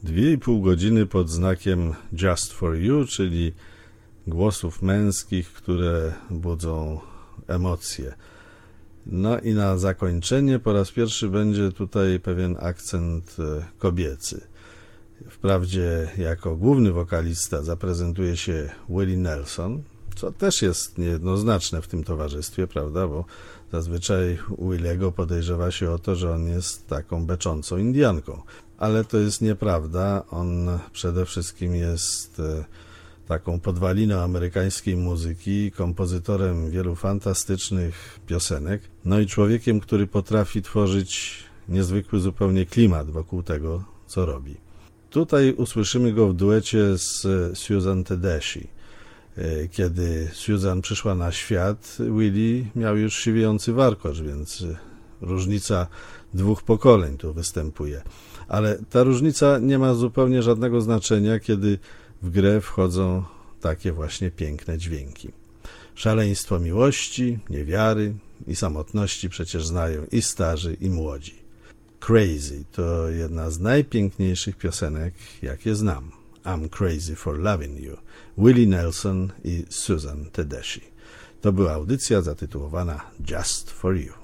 2,5 godziny pod znakiem Just for You, czyli głosów męskich, które budzą emocje. No i na zakończenie po raz pierwszy będzie tutaj pewien akcent kobiecy. Wprawdzie jako główny wokalista zaprezentuje się Willie Nelson, co też jest niejednoznaczne w tym towarzystwie, prawda, bo zazwyczaj Williego podejrzewa się o to, że on jest taką beczącą Indianką, ale to jest nieprawda. On przede wszystkim jest taką podwaliną amerykańskiej muzyki, kompozytorem wielu fantastycznych piosenek, no i człowiekiem, który potrafi tworzyć niezwykły zupełnie klimat wokół tego, co robi. Tutaj usłyszymy go w duecie z Susan Tedeschi. Kiedy Susan przyszła na świat, Willie miał już siwiejący warkocz, więc różnica 2 pokoleń tu występuje. Ale ta różnica nie ma zupełnie żadnego znaczenia, kiedy w grę wchodzą takie właśnie piękne dźwięki. Szaleństwo miłości, niewiary i samotności przecież znają i starzy, i młodzi. Crazy to jedna z najpiękniejszych piosenek, jakie znam. I'm Crazy for Loving You. Willie Nelson i Susan Tedeschi. To była audycja zatytułowana Just for You.